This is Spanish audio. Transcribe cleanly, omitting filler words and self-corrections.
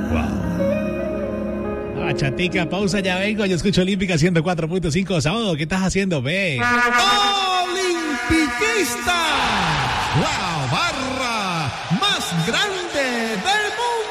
Wow. Chatica, pausa, ya vengo. Yo escucho Olímpica 104.5. Sábado, ¿qué estás haciendo, ve? ¡Olimpicista! ¡La barra más grande